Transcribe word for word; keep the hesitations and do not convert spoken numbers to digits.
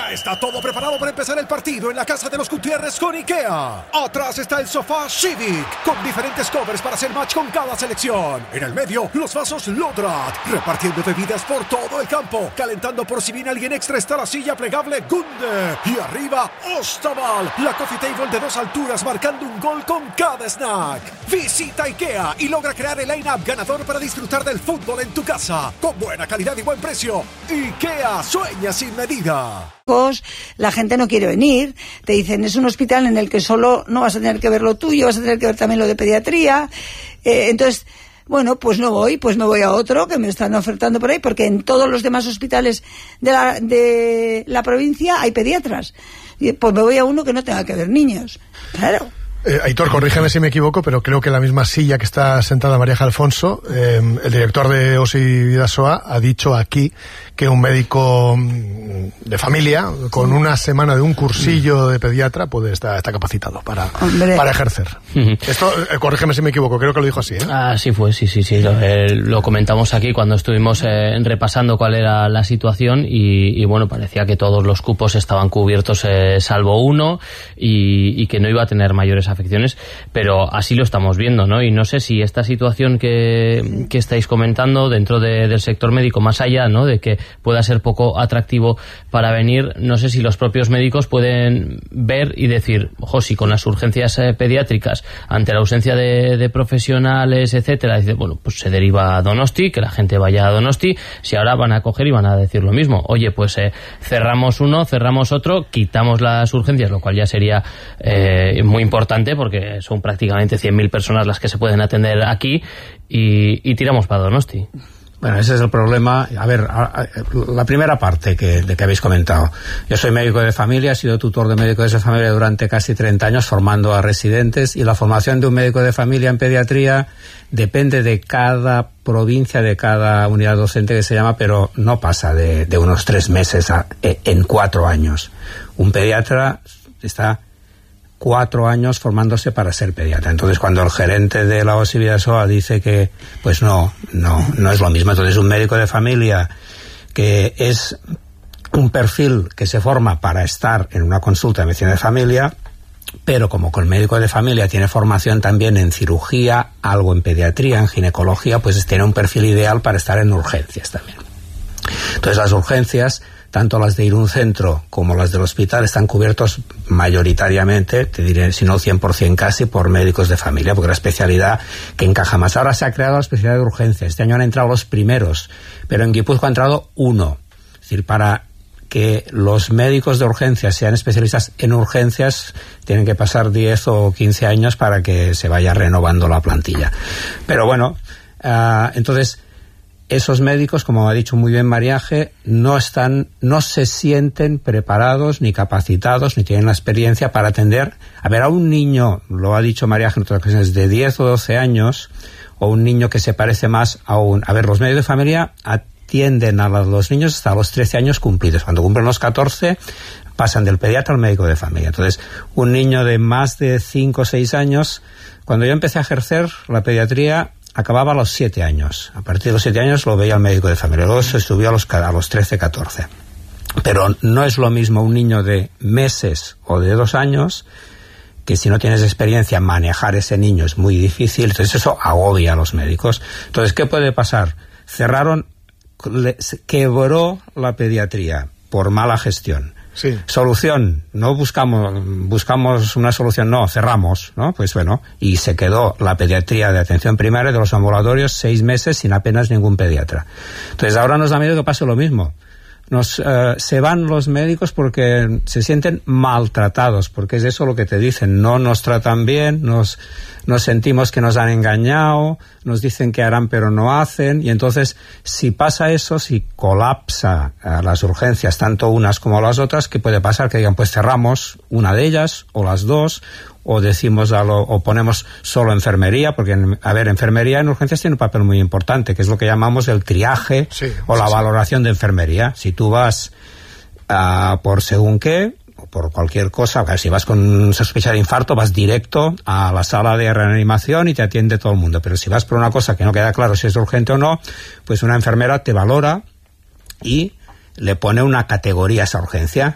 Ya está todo preparado para empezar el partido en la casa de los Gutiérrez con IKEA. Atrás está el sofá Civic, con diferentes covers para hacer match con cada selección. En el medio, los vasos Lodrat, repartiendo bebidas por todo el campo. Calentando por si viene alguien extra está la silla plegable Gunde. Y arriba, Ostaval, la coffee table de dos alturas marcando un gol con cada snack. Visita IKEA y logra crear el line-up ganador para disfrutar del fútbol en tu casa. Con buena calidad y buen precio. IKEA, sueña sin medida. La gente no quiere venir, te dicen es un hospital en el que solo no vas a tener que ver lo tuyo, vas a tener que ver también lo de pediatría, eh, entonces, bueno, pues no voy, pues me voy a otro que me están ofertando por ahí, porque en todos los demás hospitales de la, de la provincia hay pediatras, y pues me voy a uno que no tenga que ver niños, claro. Eh, Aitor, corrígeme si me equivoco, pero creo que en la misma silla que está sentada María Alfonso, eh, el director de O S I Bidasoa ha dicho aquí que un médico de familia con una semana de un cursillo de pediatra puede estar está capacitado para, para ejercer. Uh-huh. Esto, eh, corrígeme si me equivoco, creo que lo dijo así, ¿eh? Ah, sí fue, sí, sí, sí. Lo, eh, lo comentamos aquí cuando estuvimos eh, repasando cuál era la situación y, y bueno, parecía que todos los cupos estaban cubiertos eh, salvo uno y, y que no iba a tener mayores afecciones, pero así lo estamos viendo, ¿no? Y no sé si esta situación que, que estáis comentando dentro de, del sector médico, más allá, ¿no?, de que pueda ser poco atractivo para venir, no sé si los propios médicos pueden ver y decir, ojo, si con las urgencias eh, pediátricas, ante la ausencia de, de profesionales, etcétera, dice, bueno, pues se deriva a Donosti, que la gente vaya a Donosti, si ahora van a coger y van a decir lo mismo, oye, pues eh, cerramos uno, cerramos otro, quitamos las urgencias, lo cual ya sería eh, muy importante, porque son prácticamente cien mil personas las que se pueden atender aquí, y, y tiramos para Donosti. Bueno, ese es el problema. A ver, a, a, la primera parte que, de que habéis comentado. Yo soy médico de familia, he sido tutor de médicos de familia durante casi treinta años formando a residentes, y la formación de un médico de familia en pediatría depende de cada provincia, de cada unidad docente que se llama, pero no pasa de, de unos tres meses a, en cuatro años. Un pediatra está cuatro años formándose para ser pediatra. Entonces, cuando el gerente de la O S I Bidasoa dice que, pues no, no, no es lo mismo. Entonces, un médico de familia que es un perfil que se forma para estar en una consulta de medicina de familia, pero como con el médico de familia tiene formación también en cirugía, algo en pediatría, en ginecología, pues tiene un perfil ideal para estar en urgencias también. Entonces, las urgencias, tanto las de ir a un centro como las del hospital, están cubiertos mayoritariamente, te diré, si no cien por ciento casi, por médicos de familia, porque es la especialidad que encaja más. Ahora se ha creado la especialidad de urgencia. Este año han entrado los primeros, pero en Guipúzcoa ha entrado uno. Es decir, para que los médicos de urgencias sean especialistas en urgencias, tienen que pasar diez o quince años para que se vaya renovando la plantilla. Pero bueno, uh, entonces, esos médicos, como ha dicho muy bien Mariaje, no están, no se sienten preparados, ni capacitados, ni tienen la experiencia para atender. A ver, a un niño, lo ha dicho Mariaje en otras ocasiones, de diez o doce años, o un niño que se parece más a un... A ver, los médicos de familia atienden a los niños hasta los trece años cumplidos. Cuando cumplen los catorce, pasan del pediatra al médico de familia. Entonces, un niño de más de cinco o seis años, cuando yo empecé a ejercer la pediatría, acababa a los siete años. A partir de los siete años lo veía el médico de familia. Luego se subió a los, a los trece, catorce. Pero no es lo mismo un niño de meses o de dos años, que si no tienes experiencia, manejar ese niño es muy difícil. Entonces eso agobia a los médicos. Entonces, ¿qué puede pasar? Cerraron, quebró la pediatría por mala gestión. Sí. Solución, no buscamos buscamos una solución, no, cerramos, ¿no? Pues bueno, y se quedó la pediatría de atención primaria de los ambulatorios seis meses sin apenas ningún pediatra. Entonces ahora nos da miedo que pase lo mismo. Nos uh, se van los médicos porque se sienten maltratados, porque es eso lo que te dicen, no nos tratan bien, nos nos sentimos que nos han engañado, nos dicen que harán pero no hacen, y entonces si pasa eso, si colapsa uh, las urgencias, tanto unas como las otras, ¿qué puede pasar? Que digan, pues cerramos una de ellas o las dos, o decimos a lo, o ponemos solo enfermería, porque, a ver, enfermería en urgencias tiene un papel muy importante, que es lo que llamamos el triaje, sí, o la sí, valoración de enfermería. Si tú vas uh, por según qué, o por cualquier cosa, o sea, si vas con sospecha de infarto, vas directo a la sala de reanimación y te atiende todo el mundo. Pero si vas por una cosa que no queda claro si es urgente o no, pues una enfermera te valora y le pone una categoría a esa urgencia.